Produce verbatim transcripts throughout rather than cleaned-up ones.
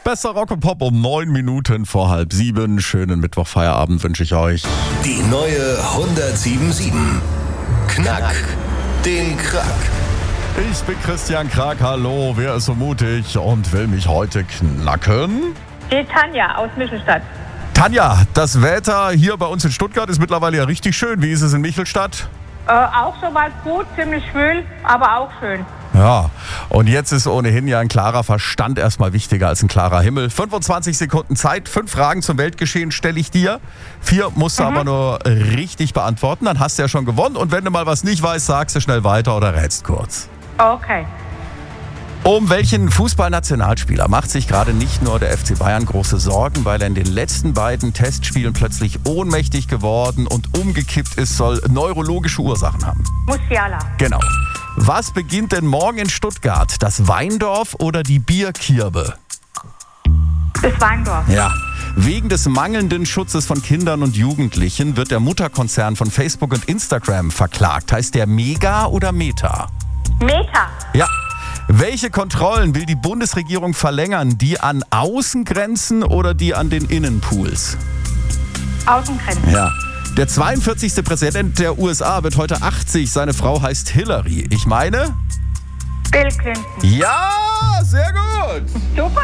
Besser Rock und Pop um neun Minuten vor halb sieben. Schönen Mittwochfeierabend wünsche ich euch. Die neue hundertsieben Komma sieben. Knack den Krack. Ich bin Christian Krack, hallo. Wer ist so mutig und will mich heute knacken? Die Tanja aus Michelstadt. Tanja, das Wetter hier bei uns in Stuttgart ist mittlerweile ja richtig schön. Wie ist es in Michelstadt? Äh, auch soweit gut, ziemlich schwül, aber auch schön. Ja, und jetzt ist ohnehin ja ein klarer Verstand erstmal wichtiger als ein klarer Himmel. fünfundzwanzig Sekunden Zeit, fünf Fragen zum Weltgeschehen stelle ich dir. Vier musst du Mhm. aber nur richtig beantworten, dann hast du ja schon gewonnen. Und wenn du mal was nicht weißt, sagst du schnell weiter oder rätst kurz. Okay. Um welchen Fußballnationalspieler macht sich gerade nicht nur der F C Bayern große Sorgen, weil er in den letzten beiden Testspielen plötzlich ohnmächtig geworden und umgekippt ist, soll neurologische Ursachen haben. Musiala. Genau. Was beginnt denn morgen in Stuttgart? Das Weindorf oder die Bierkirbe? Das Weindorf. Ja. Wegen des mangelnden Schutzes von Kindern und Jugendlichen wird der Mutterkonzern von Facebook und Instagram verklagt. Heißt der Mega oder Meta? Meta. Ja. Welche Kontrollen will die Bundesregierung verlängern? Die an Außengrenzen oder die an den Innenpools? Außengrenzen. Ja. Der zweiundvierzigste Präsident der U S A wird heute achtzig. Seine Frau heißt Hillary. Ich meine? Bill Clinton. Ja, sehr gut. Super.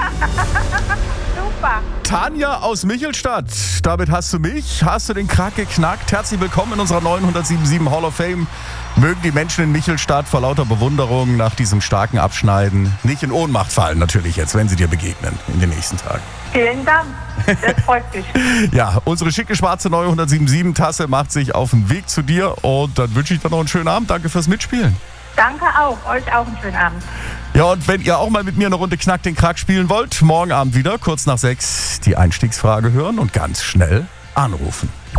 Super. Tanja aus Michelstadt. Damit hast du mich, hast du den Krack geknackt. Herzlich willkommen in unserer neuen hundertsieben Komma sieben Hall of Fame. Mögen die Menschen in Michelstadt vor lauter Bewunderung nach diesem starken Abschneiden nicht in Ohnmacht fallen, natürlich jetzt, wenn sie dir begegnen in den nächsten Tagen. Vielen Dank. Das freut mich. Ja, unsere schicke schwarze neue hundertsieben Komma sieben Tasse macht sich auf den Weg zu dir und dann wünsche ich dir noch einen schönen Abend. Danke fürs Mitspielen. Danke auch. Euch auch einen schönen Abend. Ja, und wenn ihr auch mal mit mir eine Runde Knack den Krack spielen wollt, morgen Abend wieder, kurz nach sechs, die Einstiegsfrage hören und ganz schnell anrufen.